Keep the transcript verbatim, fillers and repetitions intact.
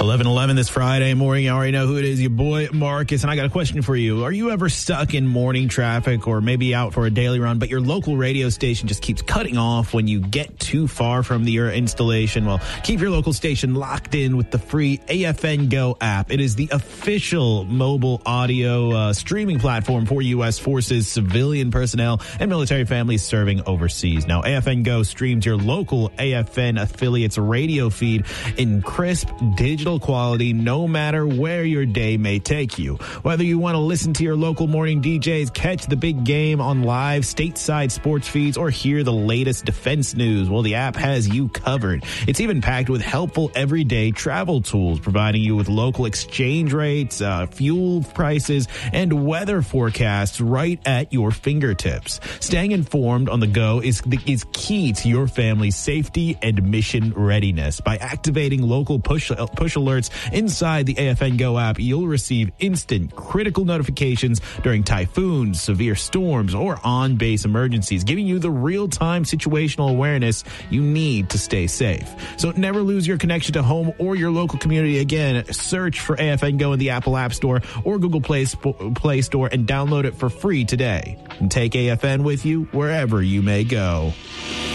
eleven eleven this Friday morning. You already know who it is, your boy Marcus, and I got a question for you. Are you ever stuck in morning traffic or maybe out for a daily run, but your local radio station just keeps cutting off when you get too far from the, your installation? Well, keep your local station locked in with the free A F N Go app. It is the official mobile audio uh, streaming platform for U S forces, civilian personnel, and military families serving overseas. Now, A F N Go streams your local A F N affiliates radio feed in crisp digital quality, no matter where your day may take you. Whether you want to listen to your local morning D Js, catch the big game on live stateside sports feeds, or hear the latest defense news, well, the app has you covered. It's even packed with helpful everyday travel tools, providing you with local exchange rates, uh, fuel prices, and weather forecasts right at your fingertips. Staying informed on the go is, is key to your family's safety and mission readiness. By activating local push, push alerts inside the A F N Go app, you'll receive instant critical notifications during typhoons, severe storms, or on-base emergencies, giving you the real-time situational awareness you need to stay safe. So never lose your connection to home or your local community again. Search for A F N Go in the Apple App Store or Google Play, Play Store and download it for free today. And take A F N with you wherever you may go.